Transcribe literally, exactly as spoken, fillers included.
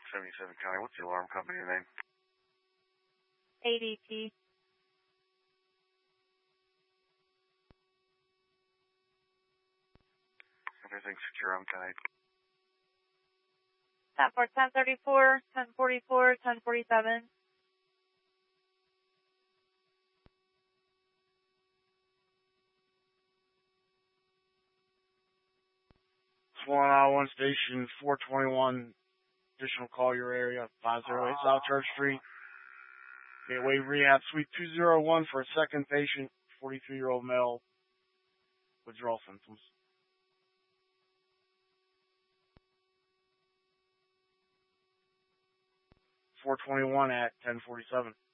seventy-seven County. What's the alarm company name? A D T. Everything's secure on County. That for ten thirty-four, ten forty-four, ten forty-seven. Swan I one Station four twenty-one, additional call your area, five oh eight South Church Street. Gateway Rehab Suite two oh one for a second patient, forty-three-year-old male, withdrawal symptoms. four twenty-one at ten forty-seven.